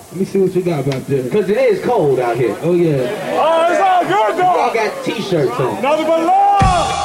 Let me see what you got about there. Because it is cold out here. Oh, yeah. Oh, it's all good, though. Y'all got t-shirts on. Nothing but love.